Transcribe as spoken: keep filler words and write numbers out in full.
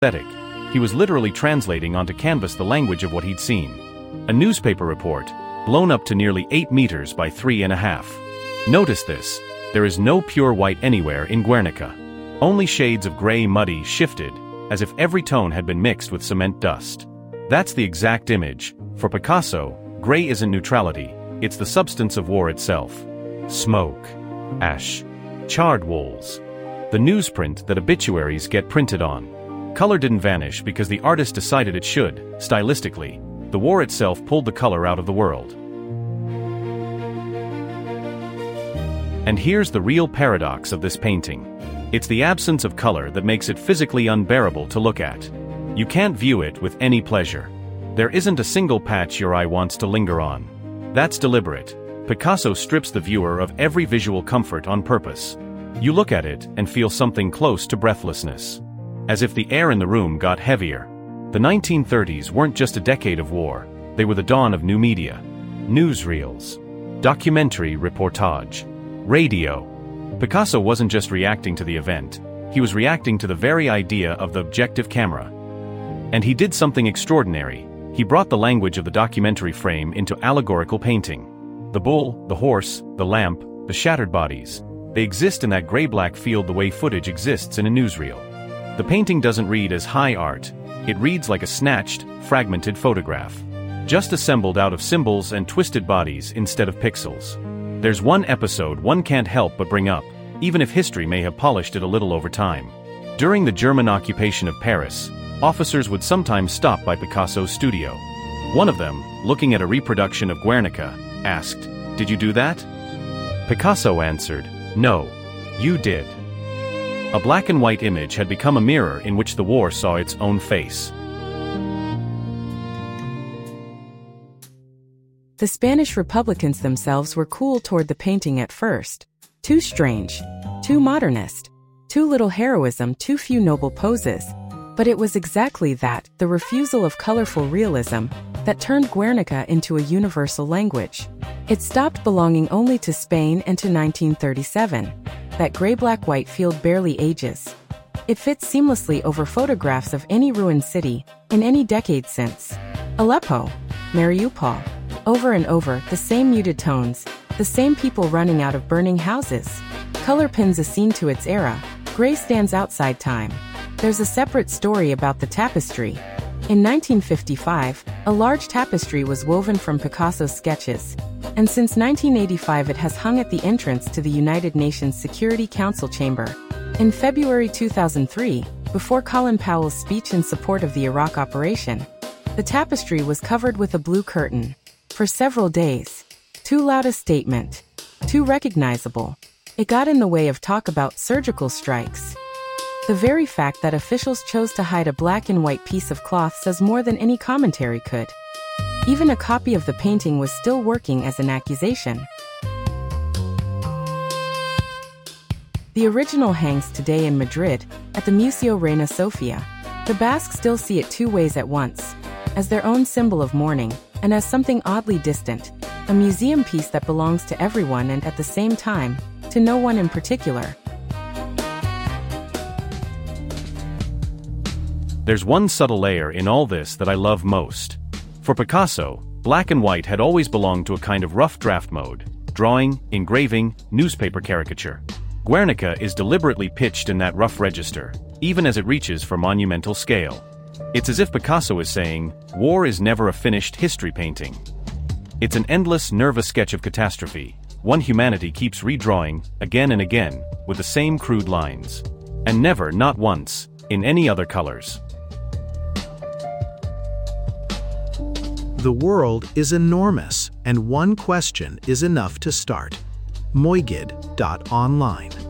aesthetic. He was literally translating onto canvas the language of what he'd seen. A newspaper report, blown up to nearly eight meters by three and a half. Notice this, there is no pure white anywhere in Guernica. Only shades of gray muddy shifted, as if every tone had been mixed with cement dust. That's the exact image. For Picasso, gray isn't neutrality, it's the substance of war itself. Smoke, ash, charred walls. The newsprint that obituaries get printed on. Color didn't vanish because the artist decided it should, stylistically. The war itself pulled the color out of the world. And here's the real paradox of this painting. It's the absence of color that makes it physically unbearable to look at. You can't view it with any pleasure. There isn't a single patch your eye wants to linger on. That's deliberate. Picasso strips the viewer of every visual comfort on purpose. You look at it and feel something close to breathlessness. As if the air in the room got heavier. The nineteen thirties weren't just a decade of war, they were the dawn of new media. Newsreels. Documentary reportage. Radio. Picasso wasn't just reacting to the event, he was reacting to the very idea of the objective camera. And he did something extraordinary. He brought the language of the documentary frame into allegorical painting. The bull, the horse, the lamp, the shattered bodies. They exist in that gray-black field the way footage exists in a newsreel. The painting doesn't read as high art, it reads like a snatched, fragmented photograph. Just assembled out of symbols and twisted bodies instead of pixels. There's one episode one can't help but bring up, even if history may have polished it a little over time. During the German occupation of Paris, officers would sometimes stop by Picasso's studio. One of them, looking at a reproduction of Guernica, asked, "Did you do that?" Picasso answered, "No, you did." A black and white image had become a mirror in which the war saw its own face. The Spanish Republicans themselves were cool toward the painting at first. Too strange, too modernist, too little heroism, too few noble poses. But it was exactly that, the refusal of colorful realism, that turned Guernica into a universal language. It stopped belonging only to Spain and to nineteen thirty-seven. That gray-black-white field barely ages. It fits seamlessly over photographs of any ruined city, in any decade since. Aleppo, Mariupol. Over and over, the same muted tones, the same people running out of burning houses. Color pins a scene to its era, gray stands outside time. There's a separate story about the tapestry. In nineteen fifty-five, a large tapestry was woven from Picasso's sketches, and since nineteen eighty-five it has hung at the entrance to the United Nations Security Council chamber. In February two thousand three, before Colin Powell's speech in support of the Iraq operation, the tapestry was covered with a blue curtain. For several days. Too loud a statement. Too recognizable. It got in the way of talk about surgical strikes. The very fact that officials chose to hide a black and white piece of cloth says more than any commentary could. Even a copy of the painting was still working as an accusation. The original hangs today in Madrid, at the Museo Reina Sofia. The Basques still see it two ways at once, as their own symbol of mourning, and as something oddly distant, a museum piece that belongs to everyone and at the same time, to no one in particular. There's one subtle layer in all this that I love most. For Picasso, black and white had always belonged to a kind of rough draft mode, drawing, engraving, newspaper caricature. Guernica is deliberately pitched in that rough register, even as it reaches for monumental scale. It's as if Picasso is saying, war is never a finished history painting. It's an endless, nervous sketch of catastrophe, one humanity keeps redrawing, again and again, with the same crude lines. And never, not once, in any other colors. The world is enormous, and one question is enough to start. Moigid dot online